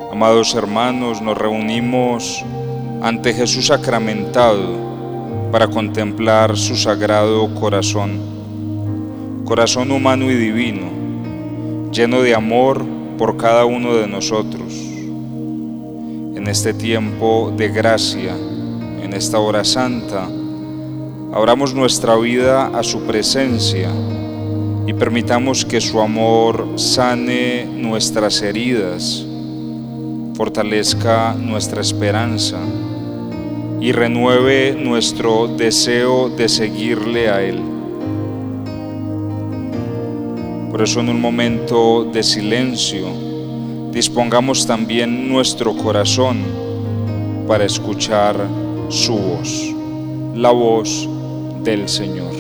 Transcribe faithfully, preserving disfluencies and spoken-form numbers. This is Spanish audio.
Amados hermanos, nos reunimos ante Jesús sacramentado para contemplar su sagrado corazón, corazón humano y divino, lleno de amor por cada uno de nosotros. En este tiempo de gracia, en esta hora santa, abramos nuestra vida a su presencia y permitamos que su amor sane nuestras heridas, fortalezca nuestra esperanza y renueve nuestro deseo de seguirle a Él. Por eso, en un momento de silencio, dispongamos también nuestro corazón para escuchar su voz, la voz del Señor.